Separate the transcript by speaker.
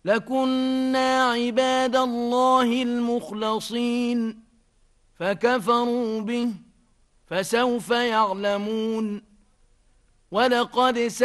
Speaker 1: لكنا عباد الله المخلصين فكفروا به فسوف يعلمون ولقد